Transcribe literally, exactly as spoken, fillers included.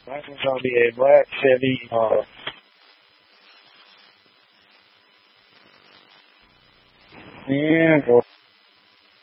That one's going to be a black Chevy uh, and we'll